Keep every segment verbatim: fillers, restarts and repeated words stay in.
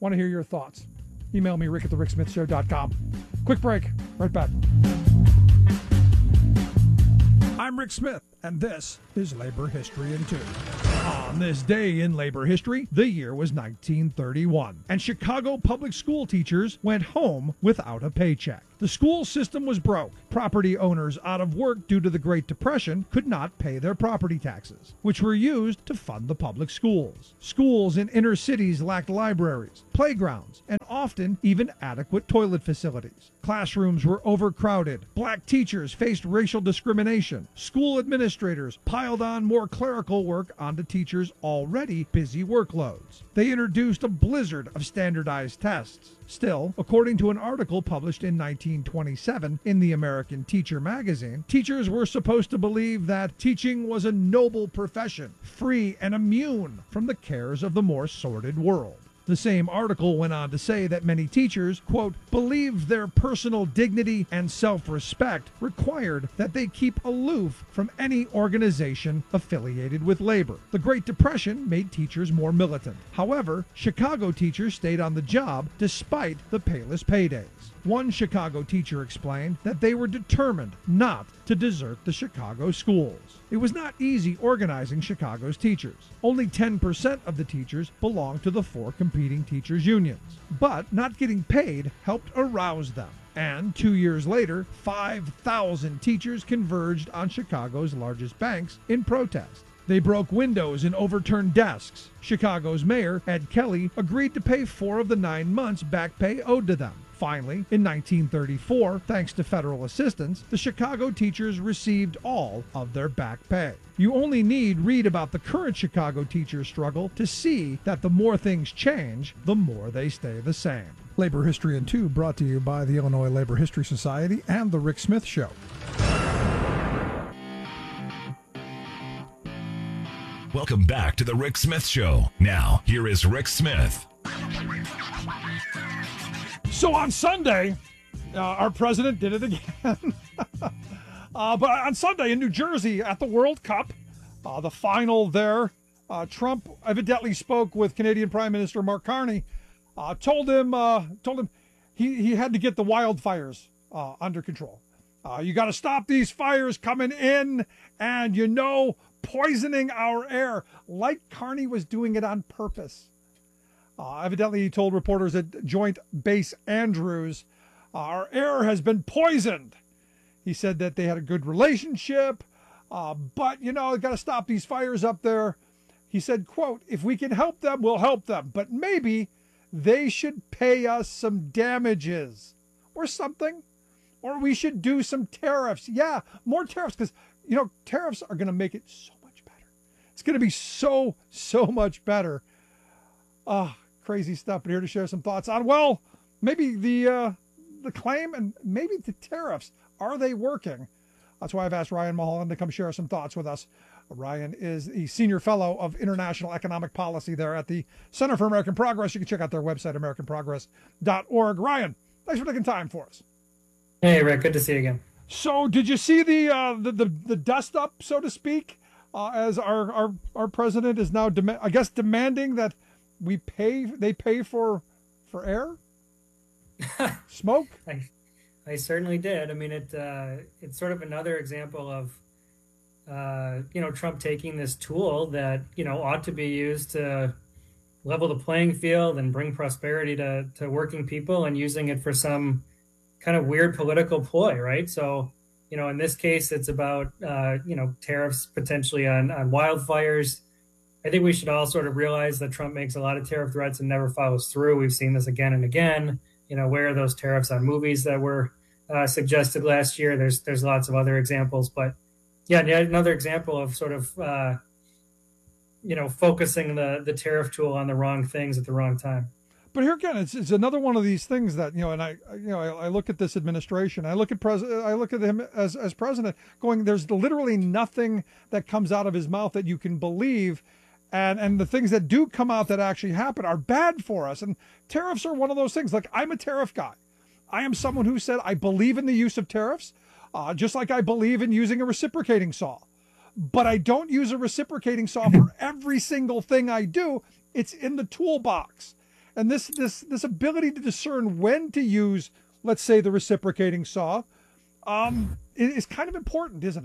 Want to hear your thoughts. Email me, rick at the rick smith show dot com. Quick break. Right back. I'm Rick Smith, and this is Labor History in Two. On this day in labor history, the year was nineteen thirty-one, and Chicago public school teachers went home without a paycheck. The school system was broke. Property owners out of work due to the Great Depression could not pay their property taxes, which were used to fund the public schools. Schools in inner cities lacked libraries, playgrounds, and often even adequate toilet facilities. Classrooms were overcrowded. Black teachers faced racial discrimination. School administrators piled on more clerical work onto teachers' already busy workloads. They introduced a blizzard of standardized tests. Still, according to an article published in nineteen twenty-seven in the American Teacher magazine, teachers were supposed to believe that teaching was a noble profession, free and immune from the cares of the more sordid world. The same article went on to say that many teachers, quote, believed their personal dignity and self-respect required that they keep aloof from any organization affiliated with labor. The Great Depression made teachers more militant. However, Chicago teachers stayed on the job despite the payless paydays. One Chicago teacher explained that they were determined not to desert the Chicago schools. It was not easy organizing Chicago's teachers. Only ten percent of the teachers belonged to the four competing teachers' unions. But not getting paid helped arouse them. And two years later, five thousand teachers converged on Chicago's largest banks in protest. They broke windows and overturned desks. Chicago's mayor, Ed Kelly, agreed to pay four of the nine months back pay owed to them. Finally, in nineteen thirty-four, thanks to federal assistance, the Chicago teachers received all of their back pay. You only need read about the current Chicago teachers' struggle to see that the more things change, the more they stay the same. Labor History in Two brought to you by the Illinois Labor History Society and The Rick Smith Show. Welcome back to The Rick Smith Show. Now, here is Rick Smith. So on Sunday, uh, our president did it again. uh, but on Sunday in New Jersey at the World Cup, uh, the final there, uh, Trump evidently spoke with Canadian Prime Minister Mark Carney, uh, told him uh, told him he, he had to get the wildfires uh, under control. Uh, you got to stop these fires coming in and, you know, poisoning our air, like Carney was doing it on purpose. Uh, evidently, he told reporters at Joint Base Andrews, our air has been poisoned. He said that they had a good relationship, uh, but, you know, got to stop these fires up there. He said, quote, if we can help them, we'll help them, but maybe they should pay us some damages or something, or we should do some tariffs. Yeah, more tariffs, because, you know, tariffs are going to make it so much better. It's going to be so, so much better. Ah. Uh, Crazy stuff, but here to share some thoughts on, well, maybe the uh, the claim and maybe the tariffs. Are they working? That's why I've asked Ryan Mulholland to come share some thoughts with us. Ryan is the Senior Fellow of International Economic Policy there at the Center for American Progress. You can check out their website, american progress dot org. Ryan, thanks for taking time for us. Hey, Rick. Good to see you again. So did you see the uh, the, the, the dust up, so to speak, uh, as our, our, our president is now, dem- I guess, demanding that we pay, they pay for, for air, smoke. I, I certainly did. I mean, it, uh, it's sort of another example of, uh, you know, Trump taking this tool that, you know, ought to be used to level the playing field and bring prosperity to, to working people and using it for some kind of weird political ploy. Right. So, you know, in this case, it's about, uh, you know, tariffs potentially on, on wildfires. I think we should all sort of realize that Trump makes a lot of tariff threats and never follows through. We've seen this again and again. You know, where are those tariffs on movies that were uh, suggested last year? There's there's lots of other examples. But, yeah, another example of sort of, uh, you know, focusing the, the tariff tool on the wrong things at the wrong time. But here again, it's, it's another one of these things that, you know, and I, you know, I, I look at this administration, I look at pres, I look at him as, as president going, there's literally nothing that comes out of his mouth that you can believe. And and the things that do come out that actually happen are bad for us. And tariffs are one of those things. Like, I'm a tariff guy. I am someone who said I believe in the use of tariffs, uh, just like I believe in using a reciprocating saw. But I don't use a reciprocating saw for every single thing I do. It's in the toolbox. And this this this ability to discern when to use, let's say, the reciprocating saw, um, is kind of important, isn't it?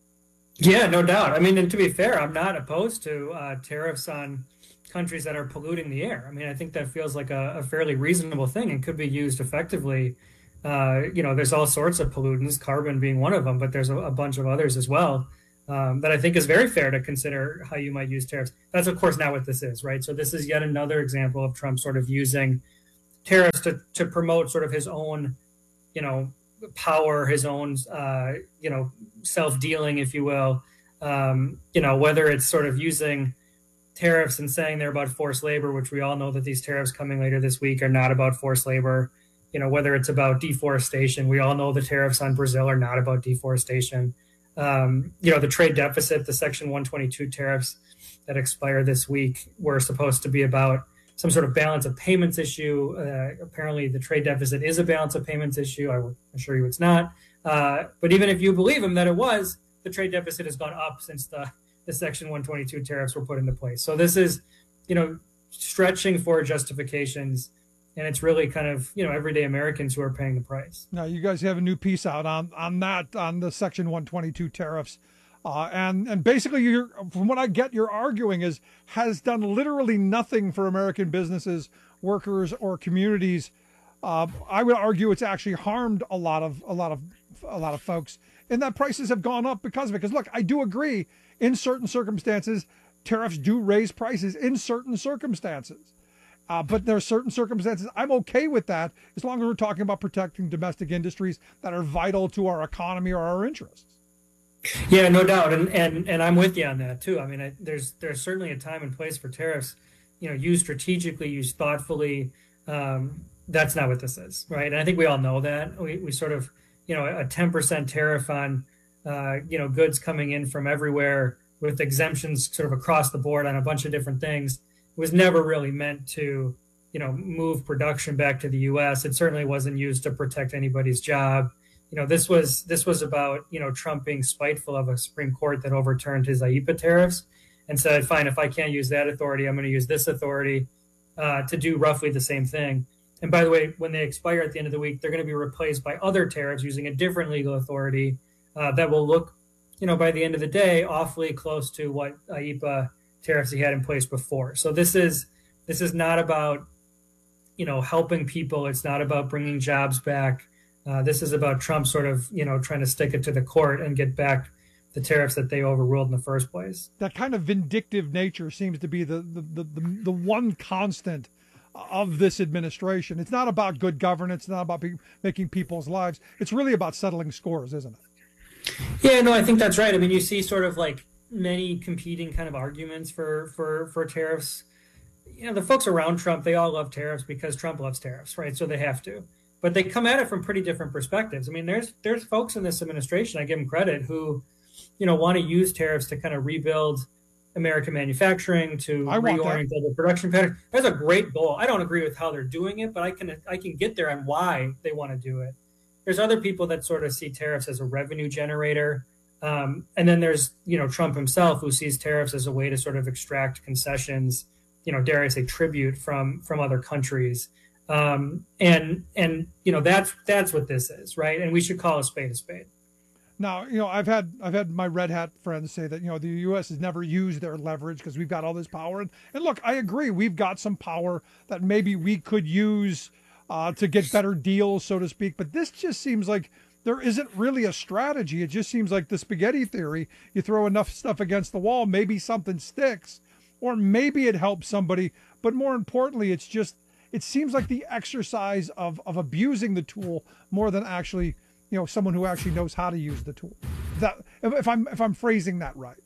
Yeah, no doubt. I mean, and to be fair, I'm not opposed to uh, tariffs on countries that are polluting the air. I mean, I think that feels like a, a fairly reasonable thing and could be used effectively. Uh, you know, there's all sorts of pollutants, carbon being one of them, but there's a, a bunch of others as well. Um, that I think is very fair to consider how you might use tariffs. That's, of course, not what this is, right? So this is yet another example of Trump sort of using tariffs to, to promote sort of his own, you know, power, his own, uh, you know, self-dealing, if you will. Um, you know, whether it's sort of using tariffs and saying they're about forced labor, which we all know that these tariffs coming later this week are not about forced labor. You know, whether it's about deforestation, we all know the tariffs on Brazil are not about deforestation. Um, you know, the trade deficit, the Section one twenty-two tariffs that expire this week were supposed to be about some sort of balance of payments issue. Uh, apparently, the trade deficit is a balance of payments issue. I will assure you it's not. Uh, but even if you believe him that it was, the trade deficit has gone up since the, the Section one twenty-two tariffs were put into place. So this is, you know, stretching for justifications. And it's really kind of, you know, everyday Americans who are paying the price. Now, you guys have a new piece out on, on that, on the Section one twenty-two tariffs. Uh, and, and basically, you're, from what I get, you're arguing is has done literally nothing for American businesses, workers, or communities. Uh, I would argue it's actually harmed a lot of a lot of a lot of folks, and that prices have gone up because of it. Because look, I do agree, in certain circumstances, tariffs do raise prices in certain circumstances. Uh, but there are certain circumstances I'm okay with that, as long as we're talking about protecting domestic industries that are vital to our economy or our interests. Yeah, no doubt, and and and I'm with you on that too. I mean, I, there's there's certainly a time and place for tariffs. You know, used strategically, used thoughtfully. Um, that's not what this is, right? And I think we all know that. We we sort of, you know, a ten percent tariff on, uh, you know, goods coming in from everywhere with exemptions sort of across the board on a bunch of different things was never really meant to, you know, move production back to the U S. It certainly wasn't used to protect anybody's job. You know, this was this was about, you know, Trump being spiteful of a Supreme Court that overturned his I E P A tariffs and said, fine, if I can't use that authority, I'm going to use this authority uh, to do roughly the same thing. And by the way, when they expire at the end of the week, they're going to be replaced by other tariffs using a different legal authority uh, that will look, you know, by the end of the day, awfully close to what I E P A tariffs he had in place before. So this is this is not about, you know, helping people. It's not about bringing jobs back. Uh, this is about Trump sort of, you know, trying to stick it to the court and get back the tariffs that they overruled in the first place. That kind of vindictive nature seems to be the the, the, the, the one constant of this administration. It's not about good governance. It's not about be, making people's lives. It's really about settling scores, isn't it? Yeah, no, I think that's right. I mean, you see sort of like many competing kind of arguments for, for, for tariffs. You know, the folks around Trump, they all love tariffs because Trump loves tariffs, right? So they have to. But they come at it from pretty different perspectives. I mean, there's there's folks in this administration, I give them credit, who, you know, want to use tariffs to kind of rebuild American manufacturing, to reorient global production patterns. That's a great goal. I don't agree with how they're doing it, but I can I can get there on why they want to do it. There's other people that sort of see tariffs as a revenue generator. Um, and then there's, you know, Trump himself, who sees tariffs as a way to sort of extract concessions, you know, dare I say tribute from from other countries. Um, and, and, you know, that's, that's what this is. Right. And we should call a spade a spade. Now, you know, I've had, I've had my red hat friends say that, you know, the U S has never used their leverage because we've got all this power. And, and look, I agree. We've got some power that maybe we could use uh, to get better deals, so to speak. But this just seems like there isn't really a strategy. It just seems like the spaghetti theory. You throw enough stuff against the wall, maybe something sticks, or maybe it helps somebody. But more importantly, it's just, it seems like the exercise of, of abusing the tool more than actually, you know, someone who actually knows how to use the tool. That if, if I'm if I'm phrasing that right.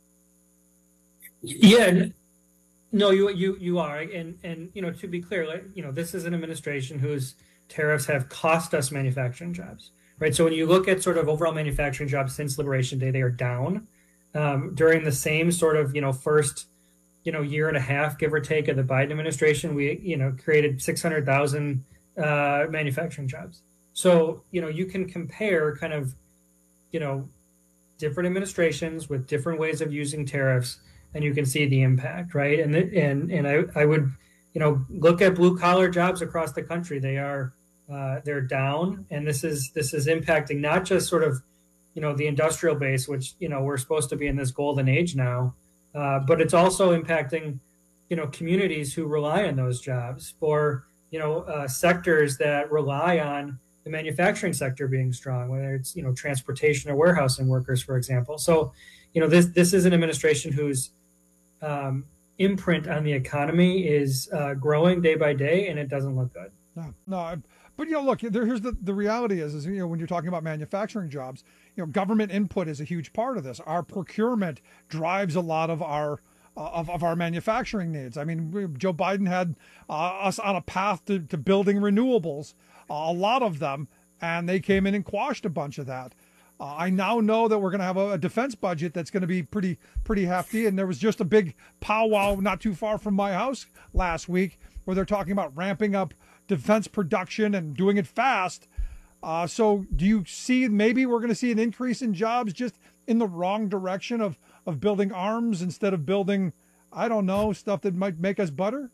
Yeah, no, you you you are, and and you know, to be clear, like, you know, this is an administration whose tariffs have cost us manufacturing jobs, right? So when you look at sort of overall manufacturing jobs since Liberation Day, they are down. Um, during the same sort of, you know, first, you know, year and a half, give or take, of the Biden administration, we, you know, created six hundred thousand uh, manufacturing jobs. So, you know, you can compare kind of, you know, different administrations with different ways of using tariffs, and you can see the impact, right? And and and I, I would you know, look at blue collar jobs across the country. They are uh, they're down, and this is this is impacting not just sort of, you know, the industrial base, which, you know, we're supposed to be in this golden age now, uh, but it's also impacting, you know, communities who rely on those jobs, for, you know, uh, sectors that rely on the manufacturing sector being strong, whether it's, you know, transportation or warehousing workers, for example. So, you know, this this is an administration whose um, imprint on the economy is uh, growing day by day, and it doesn't look good. No, no. I, but, you know, look, there, here's the, the reality is, is, you know, when you're talking about manufacturing jobs, you know, government input is a huge part of this. Our procurement drives a lot of our uh, of, of our manufacturing needs. I mean, Joe Biden had uh, us on a path to, to building renewables, uh, a lot of them, and they came in and quashed a bunch of that. Uh, I now know that we're going to have a, a defense budget that's going to be pretty pretty hefty, and there was just a big powwow not too far from my house last week where they're talking about ramping up defense production and doing it fast. Uh, so do you see maybe we're going to see an increase in jobs just in the wrong direction of, of building arms instead of building, I don't know, stuff that might make us butter?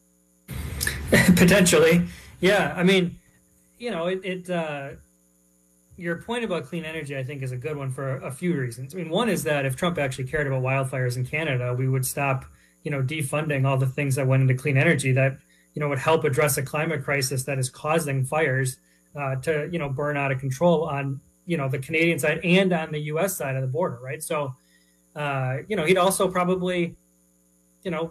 Potentially. Yeah. I mean, you know, it, it uh, your point about clean energy, I think, is a good one for a few reasons. I mean, one is that if Trump actually cared about wildfires in Canada, we would stop, you know, defunding all the things that went into clean energy that, you know, would help address a climate crisis that is causing fires uh, to, you know, burn out of control on, you know, the Canadian side and on the U S side of the border, right? So, uh, you know, he'd also probably, you know,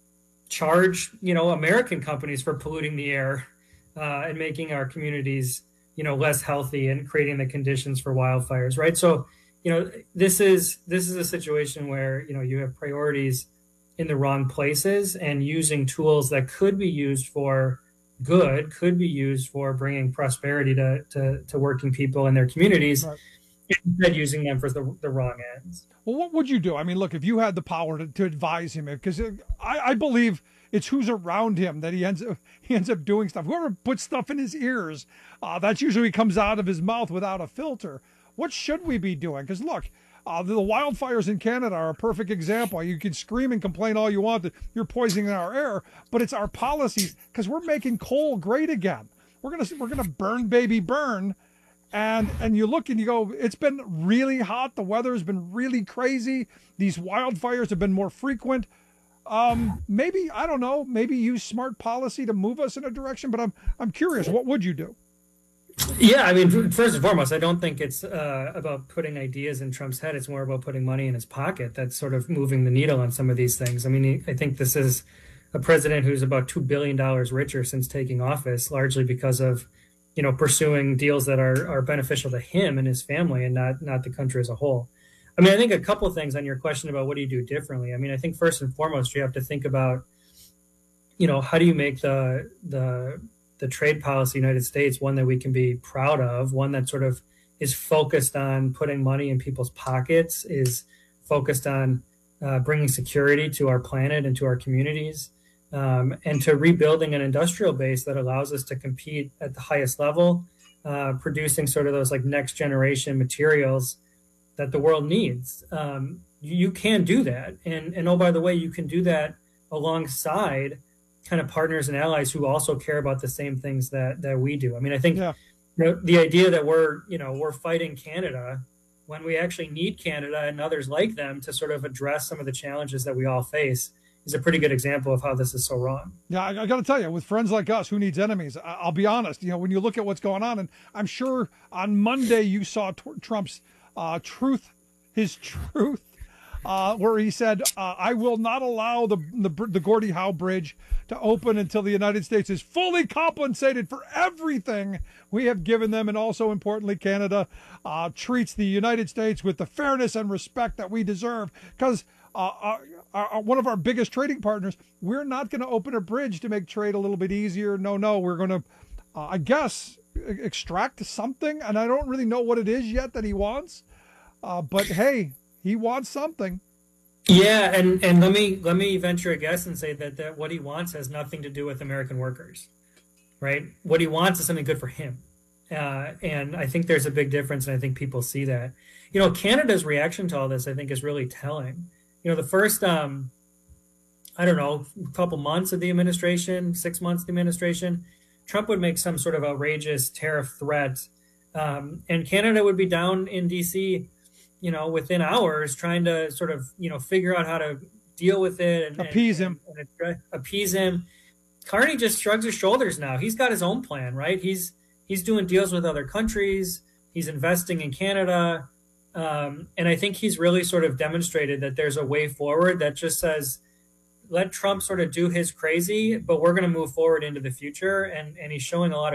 charge, you know, American companies for polluting the air uh, and making our communities, you know, less healthy and creating the conditions for wildfires, right? So, you know, this is this is a situation where, you know, you have priorities in the wrong places, and using tools that could be used for good, could be used for bringing prosperity to, to, to working people in their communities, right, instead using them for the, the wrong ends. Well, what would you do? I mean, look, if you had the power to, to advise him, because I, I believe it's who's around him that he ends up, he ends up doing stuff. Whoever puts stuff in his ears, uh, that's usually comes out of his mouth without a filter. What should we be doing? Because look, Uh, the, the wildfires in Canada are a perfect example. You can scream and complain all you want that you're poisoning our air, but it's our policies, because we're making coal great again. We're gonna we're gonna burn, baby, burn, and and you look and you go, it's been really hot. The weather has been really crazy. These wildfires have been more frequent. Um, maybe I don't know. Maybe use smart policy to move us in a direction. But I'm I'm curious. What would you do? Yeah, I mean, first and foremost, I don't think it's uh, about putting ideas in Trump's head. It's more about putting money in his pocket that's sort of moving the needle on some of these things. I mean, I think this is a president who's about two billion dollars richer since taking office, largely because of, you know, pursuing deals that are, are beneficial to him and his family and not, not the country as a whole. I mean, I think a couple of things on your question about what do you do differently. I mean, I think first and foremost, you have to think about, you know, how do you make the the the trade policy of the United States one that we can be proud of, one that sort of is focused on putting money in people's pockets, is focused on uh, bringing security to our planet and to our communities, um, and to rebuilding an industrial base that allows us to compete at the highest level, uh, producing sort of those like next generation materials that the world needs. Um, you, you can do that. And, and oh, by the way, you can do that alongside kind of partners and allies who also care about the same things that that we do. I mean, I think Yeah. you know, the idea that we're, you know, we're fighting Canada when we actually need Canada and others like them to sort of address some of the challenges that we all face is a pretty good example of how this is so wrong. Yeah, I, I got to tell you, with friends like us, who needs enemies? I, I'll be honest. You know, when you look at what's going on, and I'm sure on Monday you saw t- Trump's uh, truth, his truth, uh, where he said, uh, "I will not allow the, the the Gordie Howe Bridge to open until the United States is fully compensated for everything we have given them, and also importantly, Canada uh, treats the United States with the fairness and respect that we deserve." Because uh, our, our, one of our biggest trading partners, we're not going to open a bridge to make trade a little bit easier. No, no, we're going to, uh, I guess, extract something, and I don't really know what it is yet that he wants. Uh, but hey, he wants something. Yeah, and, and let me let me venture a guess and say that, that what he wants has nothing to do with American workers, right? What he wants is something good for him. Uh, and I think there's a big difference, and I think people see that. You know, Canada's reaction to all this, I think, is really telling. You know, the first um, I don't know, a couple months of the administration, six months of the administration, Trump would make some sort of outrageous tariff threat, um, and Canada would be down in D C, you know, within hours, trying to sort of, you know, figure out how to deal with it and appease and, him, and, and appease him. Carney just shrugs his shoulders now. He's got his own plan, right? He's he's doing deals with other countries. He's investing in Canada, um, and I think he's really sort of demonstrated that there's a way forward that just says, let Trump sort of do his crazy, but we're going to move forward into the future. And, and he's showing a lot of